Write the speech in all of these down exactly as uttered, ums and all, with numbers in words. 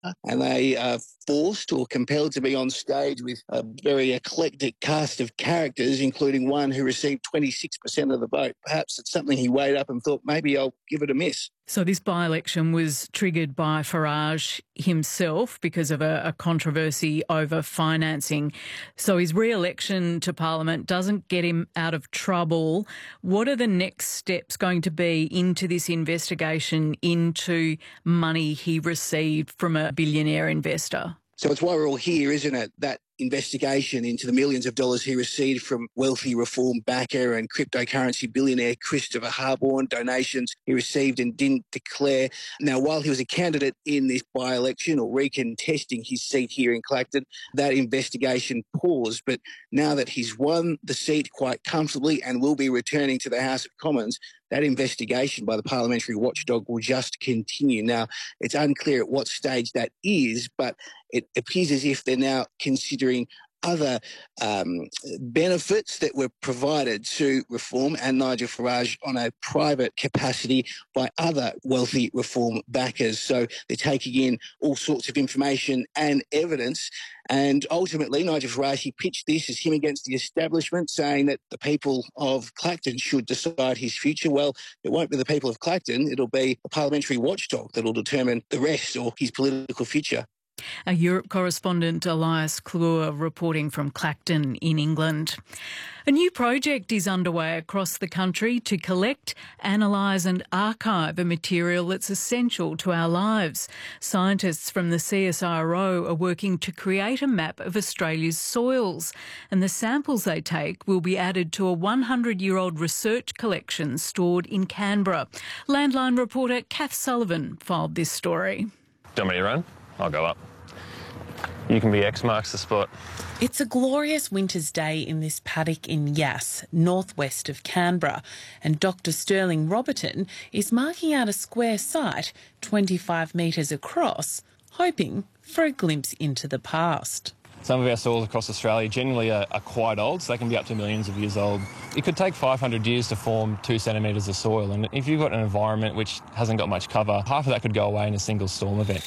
and they are forced or compelled to be on stage with a very eclectic cast of characters, including one who received twenty-six percent of the vote. Perhaps it's something he weighed up and thought, maybe I'll give it a miss. So this by-election was triggered by Farage himself because of a, a controversy over financing. So his re-election to Parliament doesn't get him out of trouble. What are the next steps going to be into this investigation into money he received from a billionaire investor? So it's why we're all here, isn't it? That investigation into the millions of dollars he received from wealthy reform backer and cryptocurrency billionaire Christopher Harborne, donations he received and didn't declare. Now, while he was a candidate in this by-election or recontesting his seat here in Clacton, that investigation paused. But now that he's won the seat quite comfortably and will be returning to the House of Commons, that investigation by the parliamentary watchdog will just continue. Now, it's unclear at what stage that is, but it appears as if they're now considering other um, benefits that were provided to Reform and Nigel Farage on a private capacity by other wealthy Reform backers. So they're taking in all sorts of information and evidence. And ultimately, Nigel Farage, he pitched this as him against the establishment, saying that the people of Clacton should decide his future. Well, it won't be the people of Clacton. It'll be a parliamentary watchdog that will determine the rest or his political future. Our Europe correspondent Elias Klur reporting from Clacton in England. A new project is underway across the country to collect, analyse and archive a material that's essential to our lives. Scientists from the C S I R O are working to create a map of Australia's soils, and the samples they take will be added to a one hundred year old research collection stored in Canberra. Landline reporter Kath Sullivan filed this story. Do you want me to run? I'll go up. You can be X marks the spot. It's a glorious winter's day in this paddock in Yass, northwest of Canberra, and Doctor Sterling Roberton is marking out a square site twenty-five metres across, hoping for a glimpse into the past. Some of our soils across Australia generally are, are quite old, so they can be up to millions of years old. It could take five hundred years to form two centimetres of soil, and if you've got an environment which hasn't got much cover, half of that could go away in a single storm event.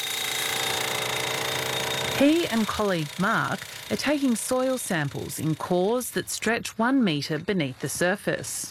He and colleague Mark are taking soil samples in cores that stretch one metre beneath the surface.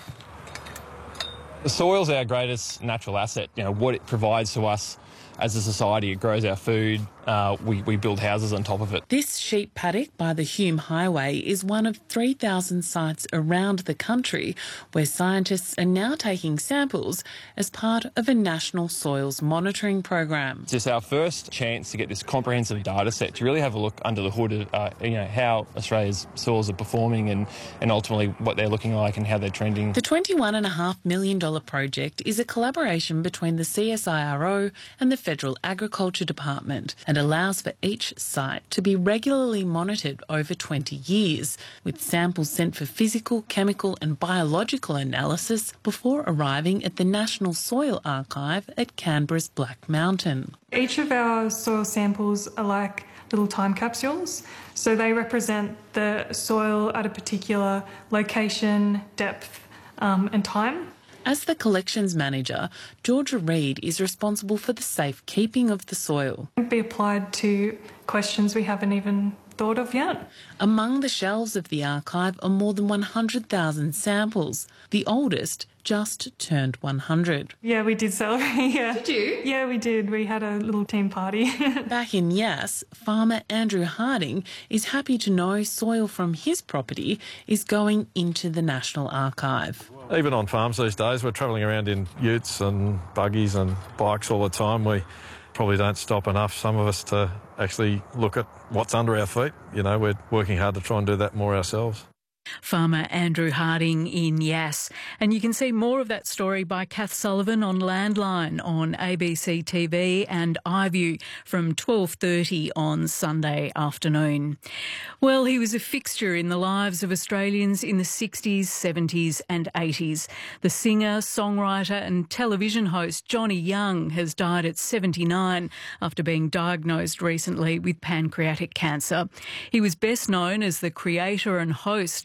The soil's our greatest natural asset. You know, what it provides to us as a society, it grows our food, uh, we, we build houses on top of it. This sheep paddock by the Hume Highway is one of three thousand sites around the country where scientists are now taking samples as part of a national soils monitoring program. It's just our first chance to get this comprehensive data set, to really have a look under the hood at uh, you know, how Australia's soils are performing and, and ultimately what they're looking like and how they're trending. The twenty-one point five million dollars project is a collaboration between the C S I R O and the Federal Agriculture Department and allows for each site to be regularly monitored over twenty years, with samples sent for physical, chemical and biological analysis before arriving at the National Soil Archive at Canberra's Black Mountain. Each of our soil samples are like little time capsules, so they represent the soil at a particular location, depth um, and time. As the collections manager, Georgia Reid is responsible for the safekeeping of the soil. It can be applied to questions we haven't even thought of yet. Among the shelves of the archive are more than one hundred thousand samples. The oldest just turned one hundred. Yeah, we did celebrate, yeah. Did you? Yeah, we did. We had a little team party. Back in Yass, farmer Andrew Harding is happy to know soil from his property is going into the National Archive. Even on farms these days, we're travelling around in utes and buggies and bikes all the time. We probably don't stop enough, some of us, to actually look at what's under our feet. You know, we're working hard to try and do that more ourselves. Farmer Andrew Harding in Yass. And you can see more of that story by Kath Sullivan on Landline on A B C T V and iView from twelve thirty on Sunday afternoon. Well, he was a fixture in the lives of Australians in the sixties, seventies and eighties. The singer, songwriter and television host Johnny Young has died at seventy-nine after being diagnosed recently with pancreatic cancer. He was best known as the creator and host of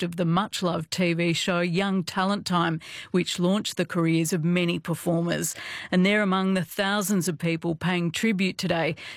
of the much-loved T V show Young Talent Time, which launched the careers of many performers. And they're among the thousands of people paying tribute today